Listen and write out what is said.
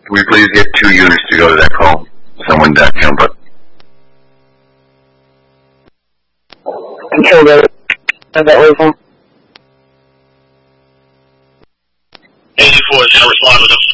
Can we please get 2 units to go to that call? Someone that but. Control that. That way, 84 is respond with them.